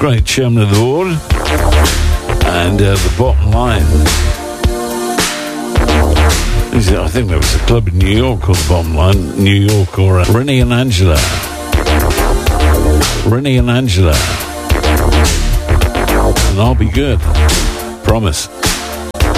great chairman of the board. And the Bottom Line. I think there was a club in New York called the Bottom Line, New York, or Rennie and Angela. Rennie and Angela. And I'll be good. Promise.